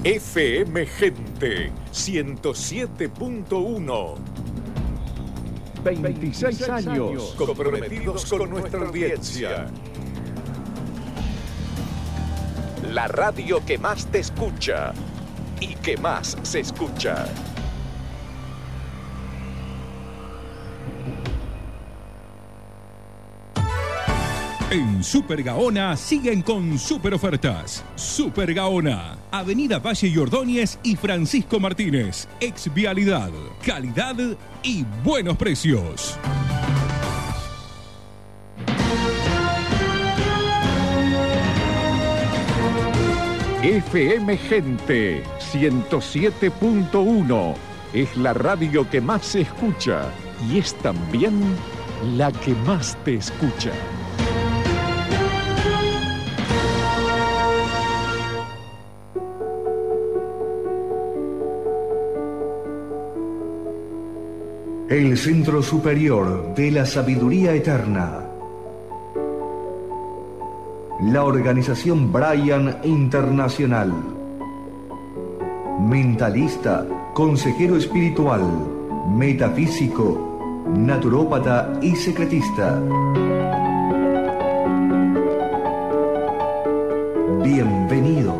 FM Gente 107.1. 26 años comprometidos con nuestra audiencia. La radio que más te escucha y que más se escucha. En Super Gaona siguen con super ofertas. Super Gaona, Avenida Valle y Ordóñez y Francisco Martínez. Exvialidad, calidad y buenos precios. FM Gente 107.1 es la radio que más se escucha y es también la que más te escucha. El Centro Superior de la Sabiduría Eterna. La organización Brian Internacional. Mentalista, consejero espiritual, metafísico, naturópata y secretista. Bienvenidos.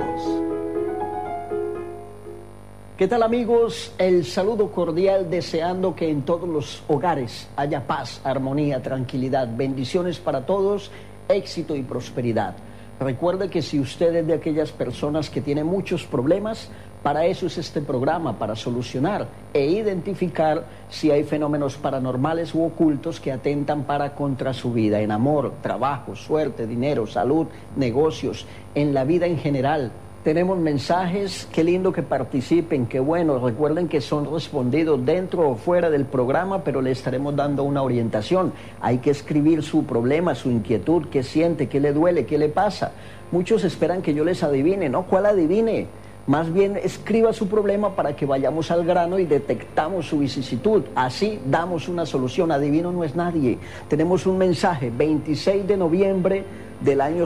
¿Qué tal, amigos? El saludo cordial, deseando que en todos los hogares haya paz, armonía, tranquilidad, bendiciones para todos, éxito y prosperidad. Recuerde que si usted es de aquellas personas que tienen muchos problemas, para eso es este programa, para solucionar e identificar si hay fenómenos paranormales u ocultos que atentan contra su vida, en amor, trabajo, suerte, dinero, salud, negocios, en la vida en general. Tenemos mensajes, qué lindo que participen, qué bueno. Recuerden que son respondidos dentro o fuera del programa, pero le estaremos dando una orientación. Hay que escribir su problema, su inquietud, qué siente, qué le duele, qué le pasa. Muchos esperan que yo les adivine, ¿no? ¿Cuál adivine? Más bien escriba su problema para que vayamos al grano y detectamos su vicisitud. Así damos una solución. Adivino no es nadie. Tenemos un mensaje, 26 de noviembre del año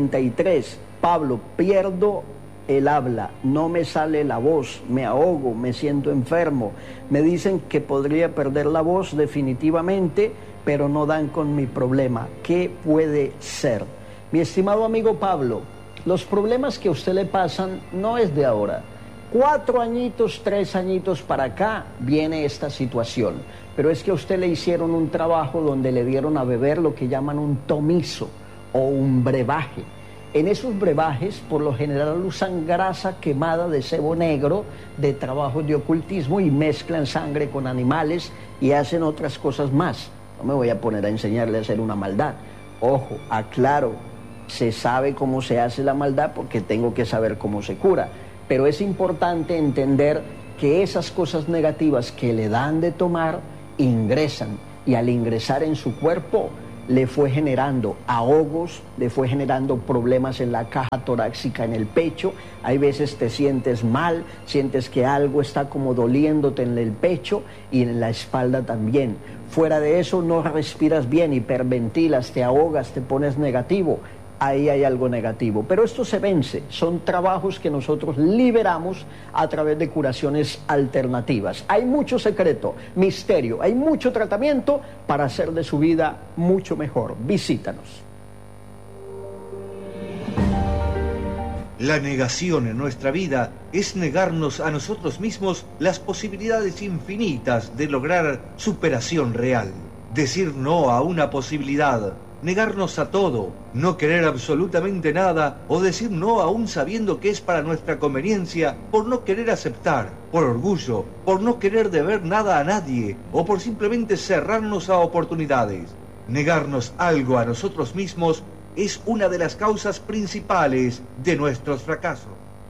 73. Pablo, pierdo el habla, no me sale la voz, me ahogo, me siento enfermo. Me dicen que podría perder la voz definitivamente, pero no dan con mi problema. ¿Qué puede ser? Mi estimado amigo Pablo, los problemas que a usted le pasan no es de ahora. 4 añitos, 3 añitos para acá viene esta situación. Pero es que a usted le hicieron un trabajo donde le dieron a beber lo que llaman un tomizo o un brebaje. En esos brebajes, por lo general, usan grasa quemada de cebo negro, de trabajos de ocultismo, y mezclan sangre con animales y hacen otras cosas más. No me voy a poner a enseñarle a hacer una maldad. Ojo, aclaro, se sabe cómo se hace la maldad porque tengo que saber cómo se cura. Pero es importante entender que esas cosas negativas que le dan de tomar ingresan, y al ingresar en su cuerpo le fue generando ahogos, le fue generando problemas en la caja torácica, en el pecho. Hay veces te sientes mal, sientes que algo está como doliéndote en el pecho y en la espalda también. Fuera de eso no respiras bien, hiperventilas, te ahogas, te pones negativo. Ahí hay algo negativo, pero esto se vence. Son trabajos que nosotros liberamos a través de curaciones alternativas. Hay mucho secreto, misterio, hay mucho tratamiento para hacer de su vida mucho mejor. Visítanos. La negación en nuestra vida es negarnos a nosotros mismos las posibilidades infinitas de lograr superación real. Decir no a una posibilidad, negarnos a todo, no querer absolutamente nada o decir no aún sabiendo que es para nuestra conveniencia, por no querer aceptar, por orgullo, por no querer deber nada a nadie o por simplemente cerrarnos a oportunidades. Negarnos algo a nosotros mismos es una de las causas principales de nuestros fracasos.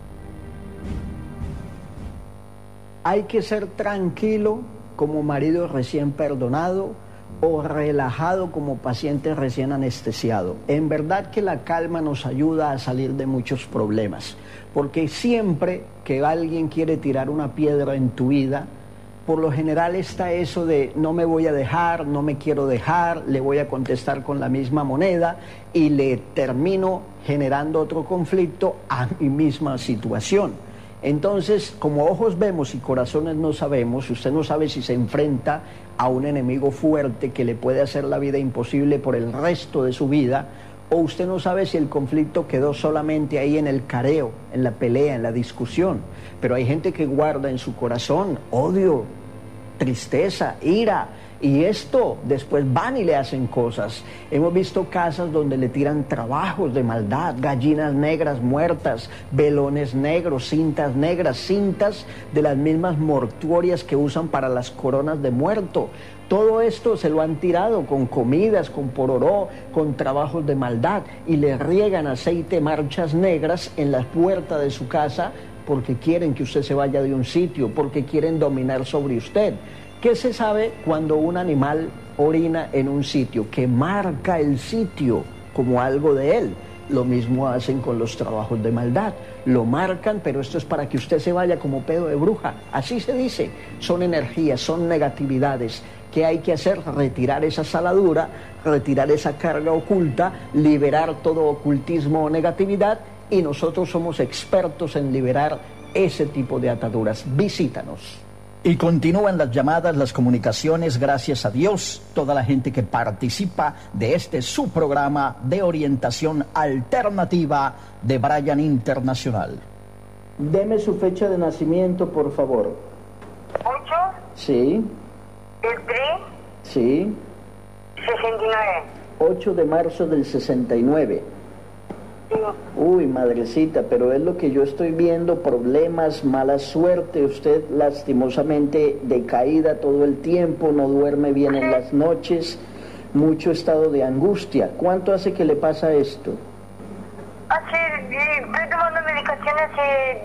Hay que ser tranquilo como marido recién perdonado o relajado como paciente recién anestesiado. En verdad que la calma nos ayuda a salir de muchos problemas, porque siempre que alguien quiere tirar una piedra en tu vida, por lo general está eso de no me voy a dejar, no me quiero dejar, le voy a contestar con la misma moneda y le termino generando otro conflicto a mi misma situación. Entonces, como ojos vemos y corazones no sabemos, usted no sabe si se enfrenta a un enemigo fuerte que le puede hacer la vida imposible por el resto de su vida, o usted no sabe si el conflicto quedó solamente ahí en el careo, en la pelea, en la discusión. Pero hay gente que guarda en su corazón odio, tristeza, ira, y esto después van y le hacen cosas. Hemos visto casas donde le tiran trabajos de maldad, gallinas negras muertas, velones negros, cintas negras, cintas de las mismas mortuorias que usan para las coronas de muerto. Todo esto se lo han tirado con comidas, con pororó, con trabajos de maldad, y le riegan aceite, marchas negras en la puerta de su casa porque quieren que usted se vaya de un sitio, porque quieren dominar sobre usted. ¿Qué se sabe cuando un animal orina en un sitio? Que marca el sitio como algo de él. Lo mismo hacen con los trabajos de maldad. Lo marcan, pero esto es para que usted se vaya como pedo de bruja. Así se dice. Son energías, son negatividades. ¿Qué hay que hacer? Retirar esa saladura, retirar esa carga oculta, liberar todo ocultismo o negatividad, y nosotros somos expertos en liberar ese tipo de ataduras. Visítanos. Y continúan las llamadas, las comunicaciones, gracias a Dios, toda la gente que participa de este su programa de orientación alternativa de Brian Internacional. Deme su fecha de nacimiento, por favor. 8. Sí. El 3. Sí. 69. 8 de marzo del 69. Sí. Uy, madrecita, pero es lo que yo estoy viendo, problemas, mala suerte, usted lastimosamente decaída todo el tiempo, no duerme bien en las noches, mucho estado de angustia. ¿Cuánto hace que le pasa esto? Estoy tomando medicación hace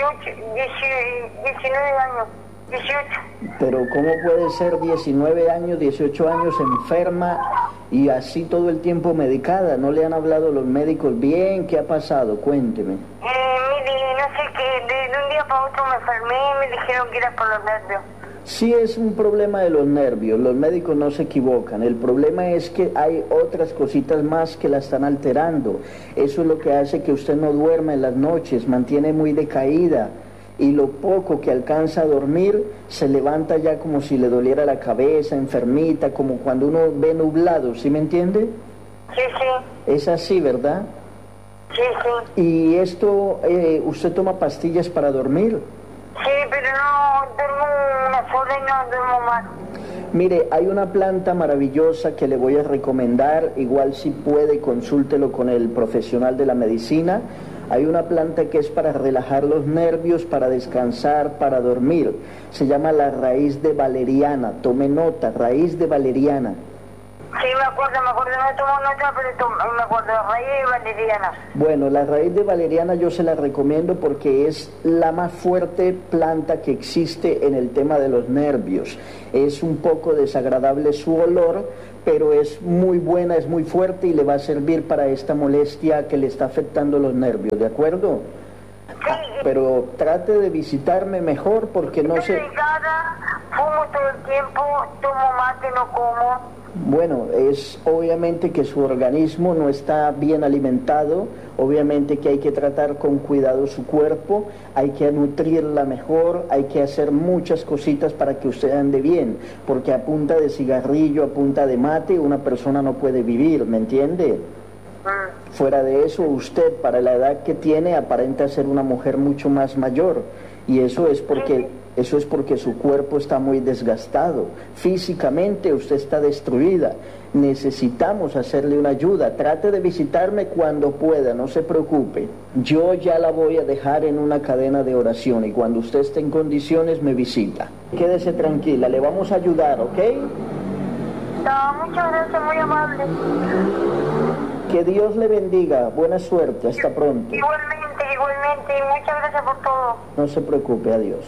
19 años. 18. Pero ¿cómo puede ser 19 años, 18 años enferma y así todo el tiempo medicada? ¿No le han hablado los médicos bien? ¿Qué ha pasado? Cuénteme. Mire, no sé qué, de un día para otro me enfermé y me dijeron que era por los nervios. Sí, es un problema de los nervios, los médicos no se equivocan. El problema es que hay otras cositas más que la están alterando. Eso es lo que hace que usted no duerma en las noches, mantiene muy decaída. Y lo poco que alcanza a dormir, se levanta ya como si le doliera la cabeza, enfermita, como cuando uno ve nublado, ¿sí me entiende? Sí, sí. Es así, ¿verdad? Sí, sí. ¿Y esto, usted toma pastillas para dormir? Sí, pero no duermo una sola y no duermo más. Mire, hay una planta maravillosa que le voy a recomendar, igual si puede consúltelo con el profesional de la medicina. Hay una planta que es para relajar los nervios, para descansar, para dormir. Se llama la raíz de valeriana. Tome nota, raíz de valeriana. Sí, me acuerdo, no tomo nota, pero me acuerdo, raíz de valeriana. Bueno, la raíz de valeriana yo se la recomiendo porque es la más fuerte planta que existe en el tema de los nervios. Es un poco desagradable su olor, pero es muy buena, es muy fuerte y le va a servir para esta molestia que le está afectando los nervios, ¿de acuerdo? Sí. Pero trate de visitarme mejor porque no sé... Fumo todo el tiempo, tomo mate, no como. Bueno, es obviamente que su organismo no está bien alimentado, obviamente que hay que tratar con cuidado su cuerpo, hay que nutrirla mejor, hay que hacer muchas cositas para que usted ande bien, porque a punta de cigarrillo, a punta de mate, una persona no puede vivir, ¿me entiende? Fuera de eso, usted para la edad que tiene aparenta ser una mujer mucho más mayor, y eso es porque su cuerpo está muy desgastado. Físicamente usted está destruida. Necesitamos hacerle una ayuda. Trate de visitarme cuando pueda, no se preocupe. Yo ya la voy a dejar en una cadena de oración y cuando usted esté en condiciones me visita. Quédese tranquila, le vamos a ayudar, ¿ok? No, muchas gracias, muy amable. Que Dios le bendiga. Buena suerte. Hasta pronto. Igualmente. Muchas gracias por todo. No se preocupe. Adiós.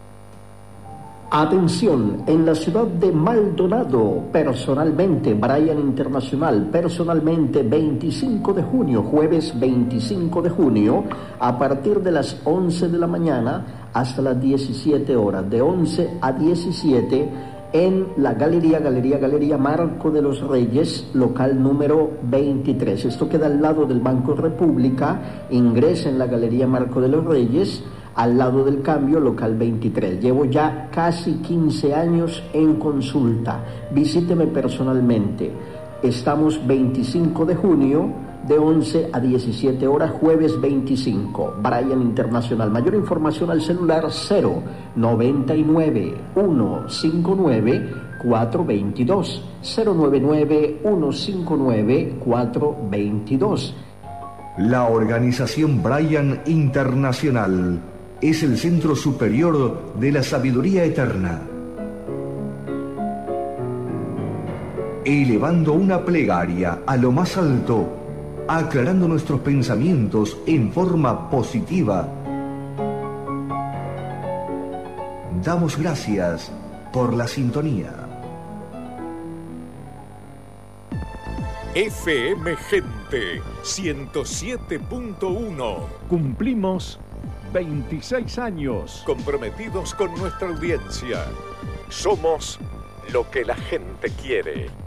Atención, en la ciudad de Maldonado, personalmente, Brian Internacional, personalmente 25 de junio, jueves 25 de junio, a partir de las 11 de la mañana hasta las 17 horas, de 11 a 17, en la Galería Marco de los Reyes, local número 23. Esto queda al lado del Banco República. Ingresa en la Galería Marco de los Reyes. al lado del Cambio, local 23. Llevo ya casi 15 años en consulta. Visíteme personalmente. Estamos 25 de junio, de 11 a 17 horas, jueves 25. Bryan Internacional. Mayor información al celular 099 159 422. 099 159 422. La organización Bryan Internacional es el centro superior de la sabiduría eterna. Elevando una plegaria a lo más alto, aclarando nuestros pensamientos en forma positiva. Damos gracias por la sintonía. FM Gente 107.1. Cumplimos 26 años. Comprometidos con nuestra audiencia. Somos lo que la gente quiere.